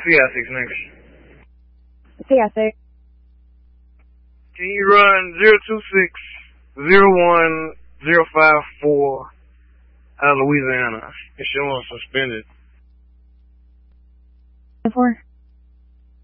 CI6 next. CI6. Can you run 026-01-054 out of Louisiana? It's showing suspended. 4.